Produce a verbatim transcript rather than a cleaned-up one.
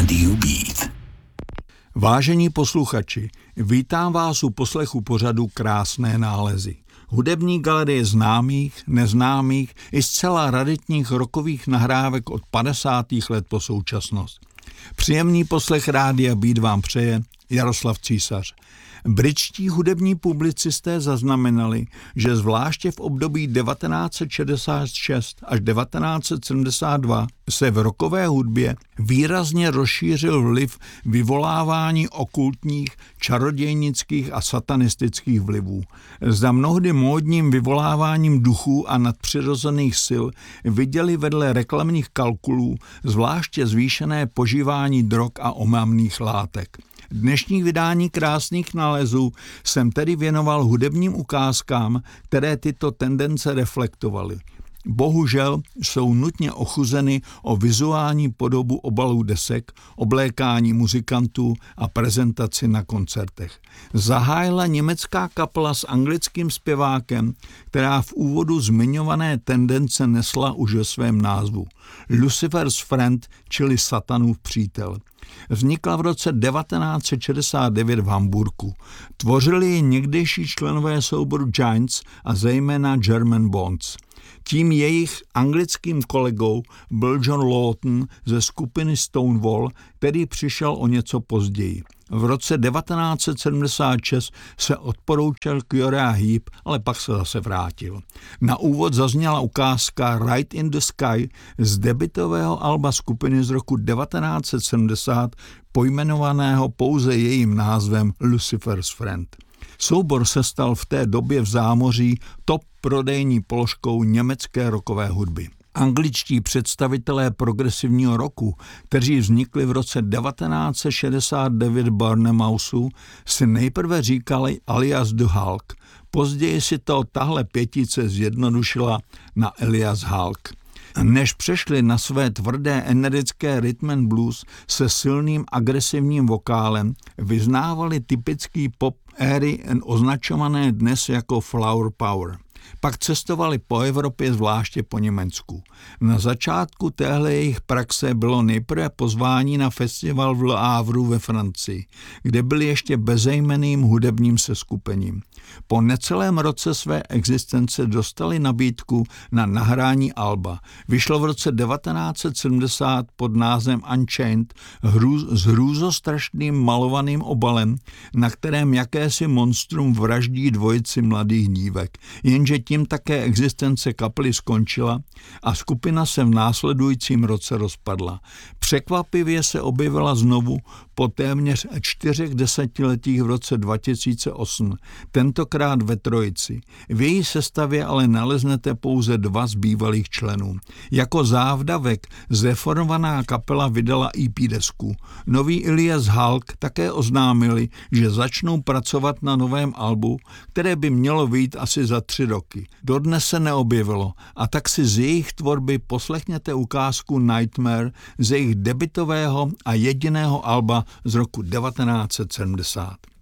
Rádiu Beat. Vážení posluchači, vítám vás u poslechu pořadu Krásné nálezy. Hudební galerie známých, neznámých i zcela raritních rockových nahrávek od padesátých let po současnost. Příjemný poslech Rádia Beat vám přeje Jaroslav Císař. Britští hudební publicisté zaznamenali, že zvláště v období devatenáct set šedesát šest až devatenáct set sedmdesát dva se v rockové hudbě výrazně rozšířil vliv vyvolávání okultních, čarodějnických a satanistických vlivů. Za mnohdy módním vyvoláváním duchů a nadpřirozených sil viděli vedle reklamních kalkulů zvláště zvýšené požívání drog a omamných látek. Dnešní vydání Krásných nálezů jsem tedy věnoval hudebním ukázkám, které tyto tendence reflektovaly. Bohužel jsou nutně ochuzeny o vizuální podobu obalů desek, oblékání muzikantů a prezentaci na koncertech. Zahájila německá kapela s anglickým zpěvákem, která v úvodu zmiňované tendence nesla už ve svém názvu. Lucifer's Friend, čili Satanův přítel. Vznikla v roce devatenáct set šedesát devět v Hamburku. Tvořili ji někdejší členové souboru Giants a zejména German Bonds. Tím jejich anglickým kolegou byl John Lawton ze skupiny Stonewall, který přišel o něco později. V roce devatenáct set sedmdesát šest se odporoučil k Uriah Heep, ale pak se zase vrátil. Na úvod zazněla ukázka Right in the Sky z debutového alba skupiny z roku devatenáct set sedmdesát, pojmenovaného pouze jejím názvem Lucifer's Friend. Soubor se stal v té době v zámoří top prodejní položkou německé rockové hudby. Angličtí představitelé progresivního rocku, kteří vznikli v roce devatenáct set šedesát devět Barnemousu, si nejprve říkali alias The Hulk. Později si to tahle pětice zjednodušila na Elias Hulk. Než přešli na své tvrdé energické rhythm and blues se silným agresivním vokálem, vyznávali typický pop éry označované dnes jako flower power. Pak cestovali po Evropě, zvláště po Německu. Na začátku téhle jejich praxe bylo nejprve pozvání na festival v Le Havru ve Francii, kde byli ještě bezejmenným hudebním seskupením. Po necelém roce své existence dostali nabídku na nahrání alba. Vyšlo v roce devatenáct set sedmdesát pod názvem Unchained hrůz, s hrůzostrašným malovaným obalem, na kterém jakési monstrum vraždí dvojici mladých dívek. Jenže tím také existence kapely skončila a skupina se v následujícím roce rozpadla. Překvapivě se objevila znovu po téměř čtyřech desetiletích v roce dva tisíce osm, tentokrát ve trojici. V její sestavě ale naleznete pouze dva z bývalých členů. Jako závdavek zreformovaná kapela vydala E P desku. Nový Elias Hulk také oznámili, že začnou pracovat na novém albu, které by mělo vyjít asi za tři roky. Dodnes se neobjevilo a tak si z jejich tvorby poslechněte ukázku Nightmare z jejich debutového a jediného alba z roku devatenáct set sedmdesát.